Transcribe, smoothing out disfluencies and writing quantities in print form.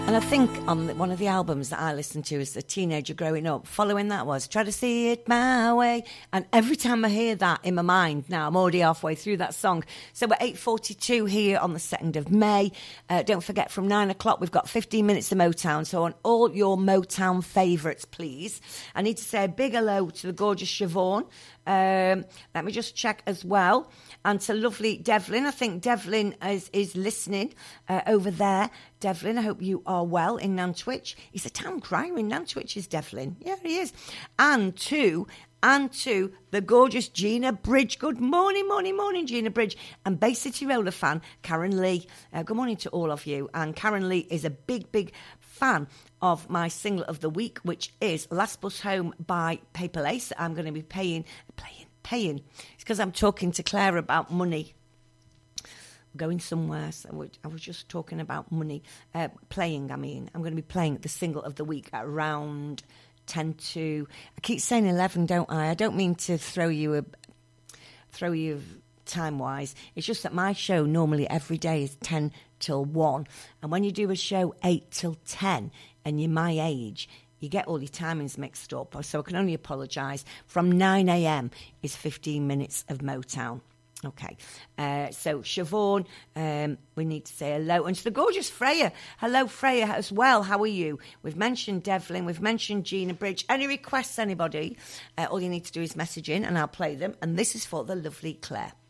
And I think on one of the albums that I listened to as a teenager growing up, following that was Try to See It My Way. And every time I hear that in my mind, now I'm already halfway through that song. So we're 8:42 here on the 2nd of May. Don't forget, from 9 o'clock, we've got 15 minutes of Motown. So on all your Motown favourites, please. I need to say a big hello to the gorgeous Siobhan. Let me just check as well. And to lovely Devlin. I think Devlin is listening over there. Devlin, I hope you are well in Nantwich. He's a town crier in Nantwich, is Devlin. Yeah, he is. And to the gorgeous Gina Bridge. Good morning, morning, Gina Bridge. And Bay City Roller fan, Karen Lee. Good morning to all of you. And Karen Lee is a big fan of my single of the week, which is Last Bus Home by Paper Lace. I'm going to be paying. It's because I'm talking to Claire about money. Going somewhere, so I was just talking about money. Playing, I'm going to be playing the single of the week at around 10 to... I keep saying 11, don't I? I don't mean to throw you time-wise. It's just that my show normally every day is 10 till 1. And when you do a show 8 till 10 and you're my age... you get all your timings mixed up, so I can only apologise. From 9 a.m. is 15 minutes of Motown. Okay, so Siobhan, we need to say hello. And to the gorgeous Freya. Hello, Freya, as well. How are you? We've mentioned Devlin. We've mentioned Gina Bridge. Any requests, anybody? All you need to do is message in and I'll play them. And this is for the lovely Claire.